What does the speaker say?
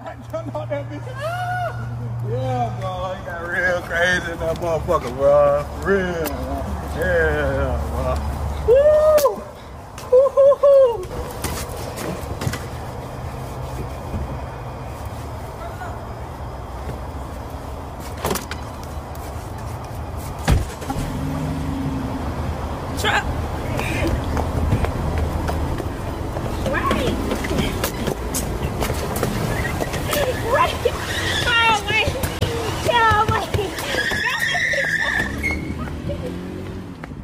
I jumped out that bitch. Yeah, bro. It got real crazy in that motherfucker, bro. Real. Yeah, bro. Woo! Woo-hoo-hoo! Right.